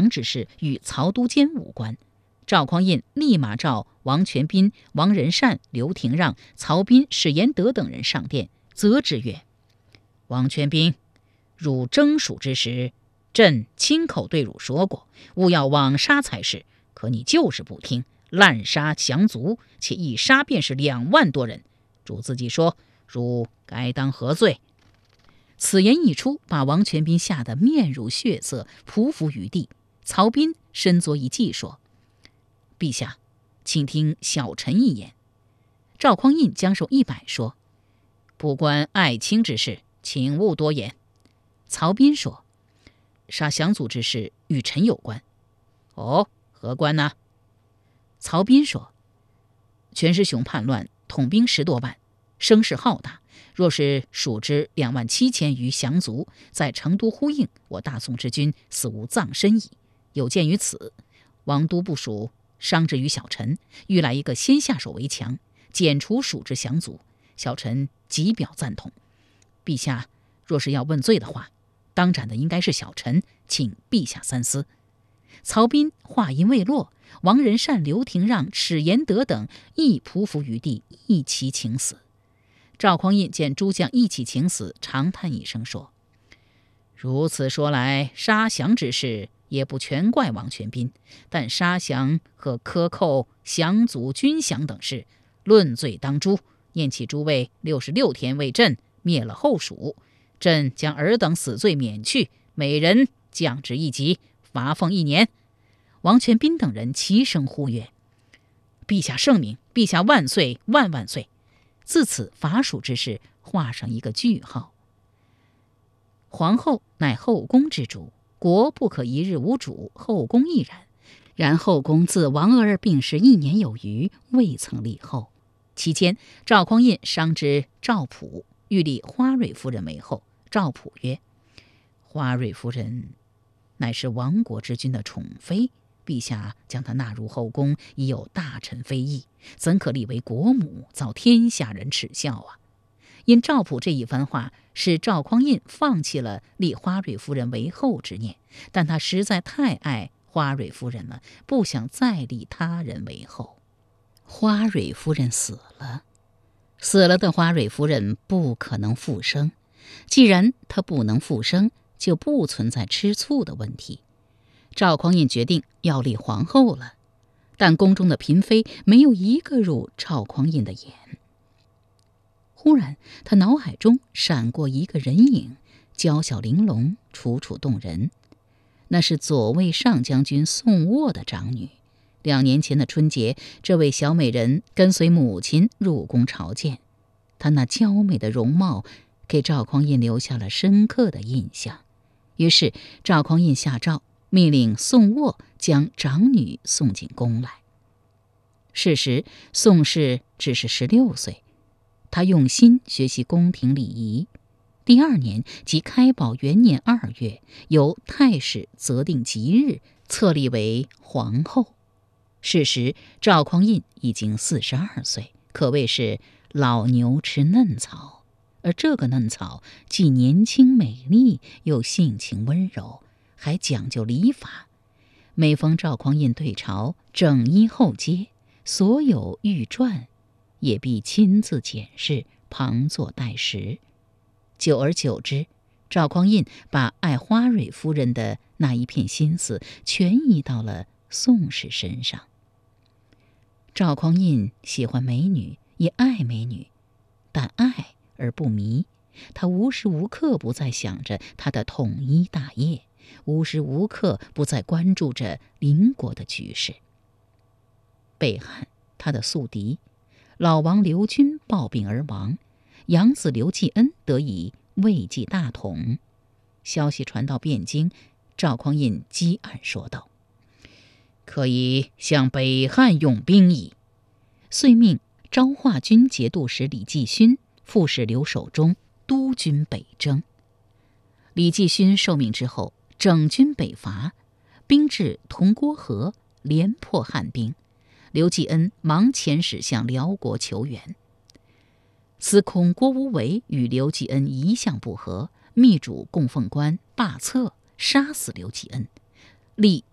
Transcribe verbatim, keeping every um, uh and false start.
祥之事与曹都监无关。赵匡胤立马召王全斌、王仁善、刘廷让、曹彬、史延德等人上殿，责之曰：王全斌，汝征蜀之时，朕亲口对汝说过，勿要枉杀才是，可你就是不听，滥杀降卒，且一杀便是两万多人。汝自己说，汝该当何罪？此言一出，把王全斌吓得面如血色，匍匐于地。曹彬身作一计说：陛下，请听小臣一言。赵匡胤将手一摆说：不关爱卿之事，请勿多言。曹彬说：杀降卒之事与臣有关。哦，何关呢？曹彬说：权师雄叛乱，统兵十多万，声势浩大，若是蜀之两万七千余降卒在成都呼应，我大宋之君死无葬身矣。有鉴于此，王都部署商之于小臣，欲来一个先下手为强，剪除蜀之降卒，小臣极表赞同。陛下若是要问罪的话，当斩的应该是小臣，请陛下三思。曹彬话音未落，王仁善、刘廷让、史延德等亦匍匐于地，一齐请死。赵匡胤见诸将一起请死，长叹一声说：如此说来，杀降之事也不全怪王全斌，但杀降和克扣降卒军饷等事，论罪当诛，念起诸位六十六天为朕灭了后蜀，朕将尔等死罪免去，每人降职一级，罚俸一年。王全斌等人齐声呼曰：陛下圣明，陛下万岁万万岁。自此伐蜀之事画上一个句号。皇后乃后宫之主，国不可一日无主，后宫亦然。然后宫自王儿病逝一年有余，未曾立后。期间，赵匡胤商之赵普，欲立花蕊夫人为后。赵普曰：花蕊夫人乃是亡国之君的宠妃，陛下将她纳入后宫，已有大臣非议，怎可立为国母，遭天下人耻笑啊！因赵普这一番话，使赵匡胤放弃了立花蕊夫人为后之念，但他实在太爱花蕊夫人了，不想再立他人为后。花蕊夫人死了，死了的花蕊夫人不可能复生，既然她不能复生，就不存在吃醋的问题。赵匡胤决定要立皇后了，但宫中的嫔妃没有一个入赵匡胤的眼。忽然他脑海中闪过一个人影，娇小玲珑，楚楚动人。那是左卫上将军宋沃的长女。两年前的春节，这位小美人跟随母亲入宫朝见，她那娇美的容貌给赵匡胤留下了深刻的印象。于是赵匡胤下诏，命令宋沃将长女送进宫来。是时宋氏只是十六岁，他用心学习宫廷礼仪。第二年，即开宝元年二月，由太史择定吉日，册立为皇后。是时赵匡胤已经四十二岁，可谓是老牛吃嫩草。而这个嫩草既年轻美丽，又性情温柔，还讲究礼法。每逢赵匡胤对朝，整衣后阶，所有御传也必亲自检视，旁坐待时。久而久之，赵匡胤把爱花蕊夫人的那一片心思全移到了宋氏身上。赵匡胤喜欢美女，也爱美女，但爱而不迷。他无时无刻不在想着他的统一大业，无时无刻不在关注着邻国的局势。北汉他的宿敌老王刘军暴病而亡，养子刘继恩得以位继大统。消息传到汴京，赵匡胤激暗说道：可以向北汉用兵矣。遂命昭化军节度使李继勋、副使刘守忠督军北征。李继勋受命之后，整军北伐，兵至铜锅河，连破汉兵。刘继恩忙遣使向辽国求援。司空郭无为与刘继恩一向不和，密主供奉官罢册，杀死刘继恩，立